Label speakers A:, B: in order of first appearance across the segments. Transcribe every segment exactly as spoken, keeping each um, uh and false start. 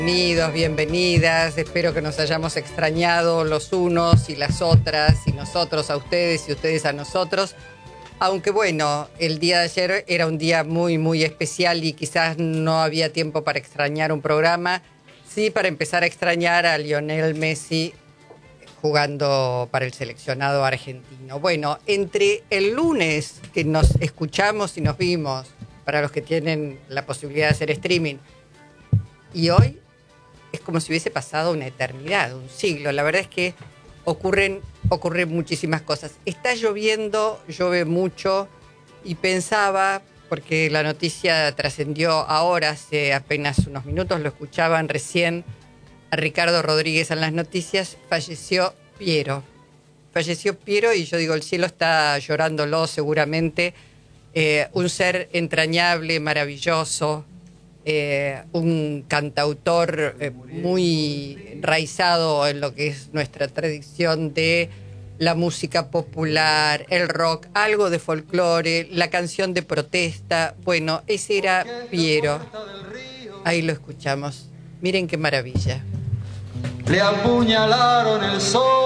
A: Bienvenidos, bienvenidas, espero que nos hayamos extrañado los unos y las otras, y nosotros a ustedes y ustedes a nosotros. Aunque bueno, el día de ayer era un día muy, muy especial y quizás no había tiempo para extrañar un programa, sí para empezar a extrañar a Lionel Messi jugando para el seleccionado argentino. Bueno, entre el lunes que nos escuchamos y nos vimos, para los que tienen la posibilidad de hacer streaming, y hoy es como si hubiese pasado una eternidad, un siglo. La verdad es que ocurren, ocurren muchísimas cosas. Está lloviendo, llueve mucho, y pensaba, porque la noticia trascendió ahora, hace apenas unos minutos, lo escuchaban recién a Ricardo Rodríguez en las noticias, falleció Piero. Falleció Piero y yo digo, el cielo está llorándolo seguramente. Eh, un ser entrañable, maravilloso, eh, un cantautor eh, muy enraizado en lo que es nuestra tradición de la música popular, el rock, algo de folclore, la canción de protesta. Bueno, ese era Piero. Ahí lo escuchamos. Miren qué maravilla.
B: Le apuñalaron el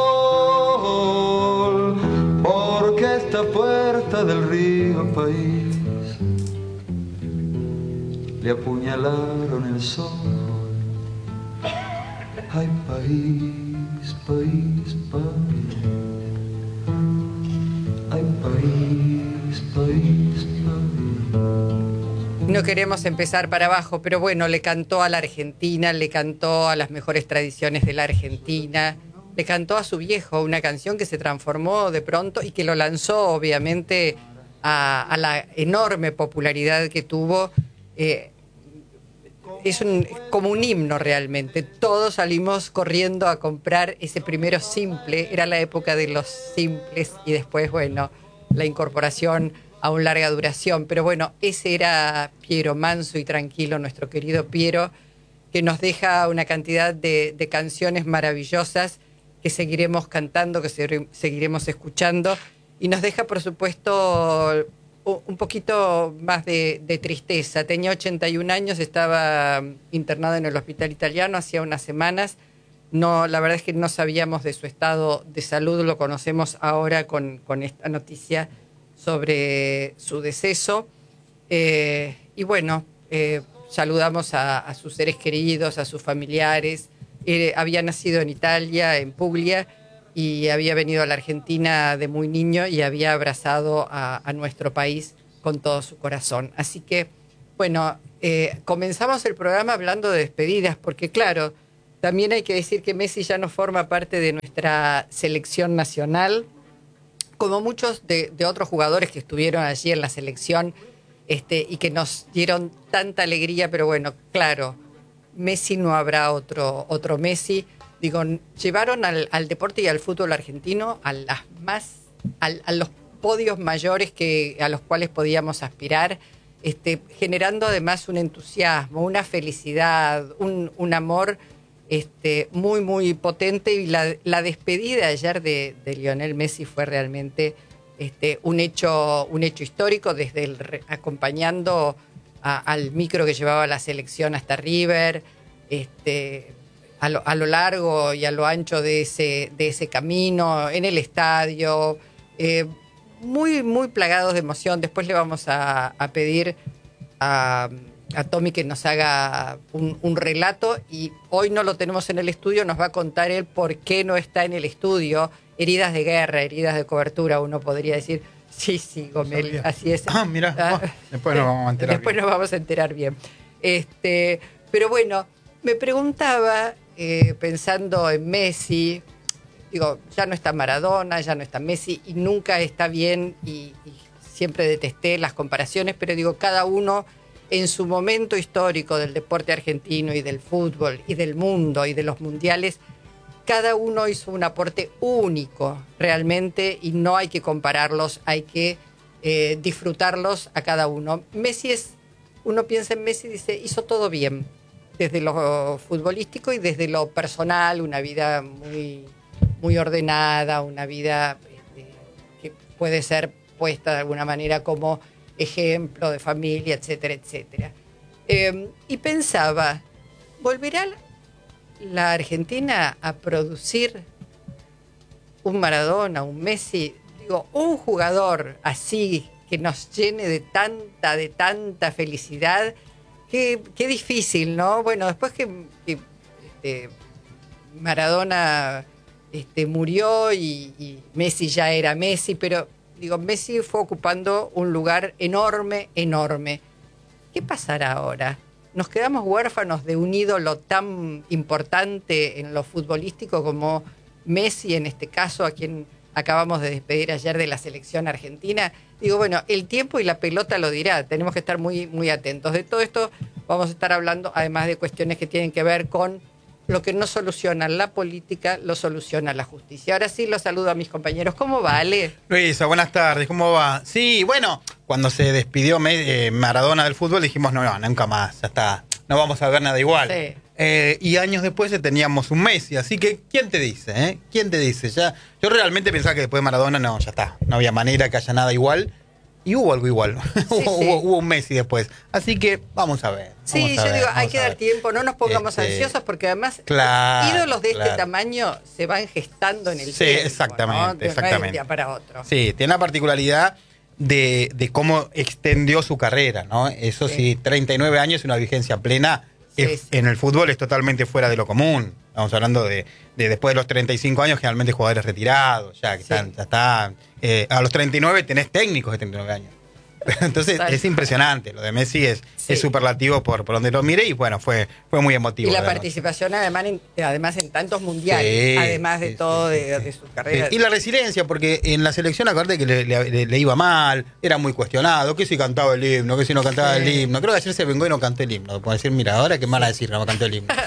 B: sol porque esta puerta del río país. Le apuñalaron el sol. Ay, país, país, país. Ay, país, país, país.
A: No queremos empezar para abajo, pero bueno, le cantó a la Argentina, le cantó a las mejores tradiciones de la Argentina, le cantó a su viejo una canción que se transformó de pronto y que lo lanzó obviamente a, a la enorme popularidad que tuvo. Eh, es un, como un himno realmente. Todos salimos corriendo a comprar ese primero simple, era la época de los simples y después, bueno, la incorporación a un larga duración, pero bueno, ese era Piero, manso y tranquilo, nuestro querido Piero, que nos deja una cantidad de, de canciones maravillosas que seguiremos cantando, que se, seguiremos escuchando, y nos deja, por supuesto, un poquito más de, de tristeza. Tenía ochenta y un años, estaba internado en el hospital italiano hacía unas semanas. No, la verdad es que no sabíamos de su estado de salud, lo conocemos ahora con, con esta noticia sobre su deceso. Eh, y bueno, eh, saludamos a, a sus seres queridos, a sus familiares. Eh, había nacido en Italia, en Puglia, y había venido a la Argentina de muy niño y había abrazado a, a nuestro país con todo su corazón. Así que, bueno, eh, comenzamos el programa hablando de despedidas, porque claro, también hay que decir que Messi ya no forma parte de nuestra selección nacional, como muchos de, de otros jugadores que estuvieron allí en la selección este, y que nos dieron tanta alegría, pero bueno, claro, Messi no habrá otro, otro Messi. Digo, llevaron al, al deporte y al fútbol argentino a las más, a, a los podios mayores que, a los cuales podíamos aspirar, este, generando además un entusiasmo, una felicidad, un, un amor este, muy, muy potente. Y la, la despedida ayer de, de Lionel Messi fue realmente este, un hecho, un hecho histórico, desde el, acompañando a, al micro que llevaba la selección hasta River, este, A lo, a lo largo y a lo ancho de ese, de ese camino, en el estadio, eh, muy, muy plagados de emoción. Después le vamos a, a pedir a, a Tommy que nos haga un, un relato, y hoy no lo tenemos en el estudio, nos va a contar él por qué no está en el estudio. Heridas de guerra, heridas de cobertura, uno podría decir. Sí, sí, Gomel, así es.
C: Ah, mirá, ah, después nos vamos a enterar
A: Después
C: bien.
A: nos vamos a enterar bien. Este, pero bueno, me preguntaba, Eh, pensando en Messi, digo, ya no está Maradona, ya no está Messi, y nunca está bien, y, y siempre detesté las comparaciones, pero digo, cada uno en su momento histórico del deporte argentino y del fútbol y del mundo y de los mundiales, cada uno hizo un aporte único realmente, y no hay que compararlos, hay que eh, disfrutarlos a cada uno. Messi es, uno piensa en Messi y dice, hizo todo bien, desde lo futbolístico y desde lo personal, una vida muy, muy ordenada, una vida este, que puede ser puesta de alguna manera como ejemplo de familia, etcétera, etcétera. Eh, y pensaba, ¿volverá la Argentina a producir un Maradona, un Messi, digo, un jugador así que nos llene de tanta, de tanta felicidad, qué, qué difícil, ¿no? Bueno, después que, que este, Maradona este, murió y, y Messi ya era Messi, pero digo, Messi fue ocupando un lugar enorme, enorme. ¿Qué pasará ahora? ¿Nos quedamos huérfanos de un ídolo tan importante en lo futbolístico como Messi, en este caso, a quien acabamos de despedir ayer de la selección argentina? Digo, bueno, el tiempo y la pelota lo dirá. Tenemos que estar muy, muy atentos. De todo esto vamos a estar hablando, además de cuestiones que tienen que ver con lo que no soluciona la política, lo soluciona la justicia. Ahora sí, los saludo a mis compañeros. ¿Cómo va, Ale?
C: Luisa, buenas tardes, ¿cómo va? Sí, bueno, cuando se despidió eh, Maradona del fútbol dijimos, no, no, nunca más, ya está, no vamos a ver nada igual. Sí. Eh, y años después teníamos un Messi, así que, ¿quién te dice? Eh? ¿Quién te dice? Ya, yo realmente pensaba que después de Maradona, no, ya está, no había manera que haya nada igual. Y hubo algo igual, sí, hubo, sí. hubo un Messi después. Así que vamos a ver.
A: Sí,
C: vamos a
A: yo
C: ver,
A: digo, hay que dar tiempo, no nos pongamos este, ansiosos, porque además claro, ídolos de claro. este tamaño se van gestando en el
C: sí,
A: tiempo.
C: Sí, exactamente,
A: ¿no?
C: exactamente.
A: No es de un día para otro.
C: Sí, tiene la particularidad de, de cómo extendió su carrera, ¿no? Eso sí, sí treinta y nueve años y una vigencia plena sí, es, sí. en el fútbol es totalmente fuera de lo común. Estamos hablando de, de después de los treinta y cinco años, generalmente jugadores retirados, ya que sí. están, ya están eh, a los treinta y nueve tenés técnicos de treinta y nueve años. Entonces Exacto. es impresionante, lo de Messi es, sí. es superlativo por, por donde lo mire y bueno, fue, fue muy emotivo.
A: Y la participación además en, además en tantos mundiales, sí, además de sí, todo sí, de, de su carrera.
C: Sí. Y la resiliencia, porque en la selección acuérdate que le, le, le iba mal, era muy cuestionado, que si cantaba el himno, que si no cantaba sí. el himno. Creo que ayer se vengó y no canté el himno, por decir, mira, ahora qué mala decir, no canté el himno.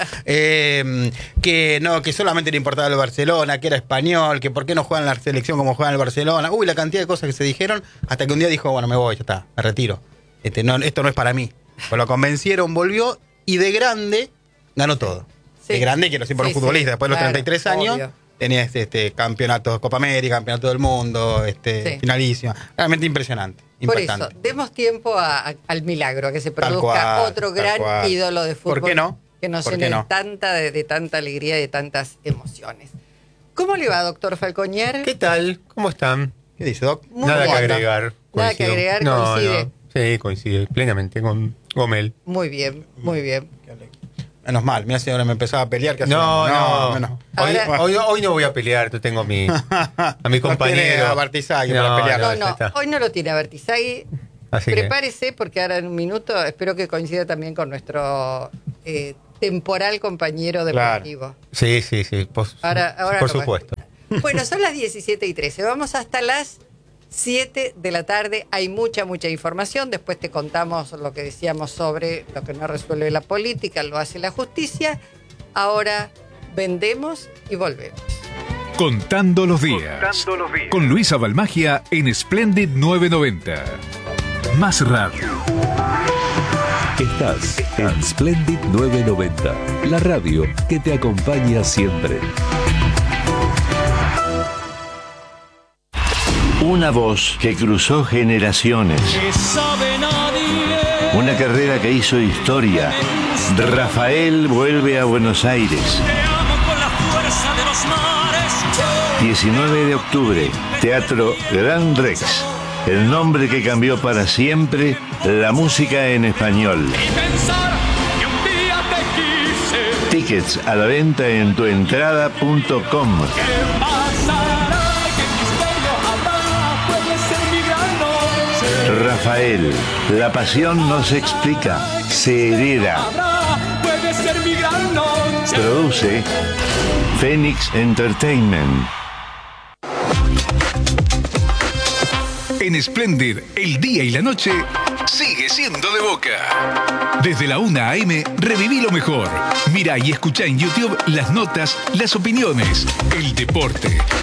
C: eh, que no, que solamente le importaba el Barcelona, que era español, que por qué no juega en la selección como juega en el Barcelona. Uy, la cantidad de cosas que se dijeron, hasta que un día dijo, bueno, me voy, ya está, me retiro. Este, no, esto no es para mí. Pues lo convencieron, volvió y de grande ganó todo. Sí. De grande, quiero decir, por sí, un futbolista. Sí, Después de los claro, treinta y tres años, obvio. tenía este, este campeonato Copa América, campeonato del mundo, este, sí. finalísimo. Realmente impresionante.
A: Por eso, demos tiempo a, a, al milagro, a que se produzca cual, otro gran cual. ídolo de fútbol.
C: ¿Por qué no?
A: Que nos llene no? tanta, de, de tanta alegría y de tantas emociones. ¿Cómo le va, doctor Falconier?
D: ¿Qué tal? ¿Cómo están?
C: ¿Qué dice, doc?
D: Muy Nada bien. que agregar.
A: Nada que agregar, no, coincide.
D: No. Sí, coincide plenamente con Gomel.
A: Muy bien, muy bien.
C: Menos mal, mira si ahora me empezaba a pelear. Que
D: no, no, no, no. Hoy, hoy, hoy no voy a pelear, yo tengo a mi, a mi compañero.
C: No a Bartizagui no, para pelear.
A: No, no, hoy no lo tiene a Bartizagui. Así Prepárese que... porque ahora en un minuto espero que coincida también con nuestro eh, temporal compañero deportivo.
D: Claro. Sí, sí, sí, por, ahora, ahora por no supuesto.
A: Va. Bueno, son las diecisiete y trece, vamos hasta las siete de la tarde, hay mucha, mucha información. Después te contamos lo que decíamos sobre lo que no resuelve la política, lo hace la justicia. Ahora vendemos y volvemos.
E: Contando los días. Contando los días. Con Luisa Balmagia en Splendid novecientos noventa. Más radio.
F: Estás en Splendid novecientos noventa, la radio que te acompaña siempre. Una voz que cruzó generaciones. Una carrera que hizo historia. Rafael vuelve a Buenos Aires. diecinueve de octubre, Teatro Gran Rex. El nombre que cambió para siempre la música en español. Tickets a la venta en tuentrada punto com. Rafael, la pasión no se explica, se hereda. Produce Phoenix Entertainment.
E: En Splendid, el día y la noche sigue siendo de Boca. Desde la una a eme, reviví lo mejor. Mira y escucha en YouTube las notas, las opiniones, el deporte,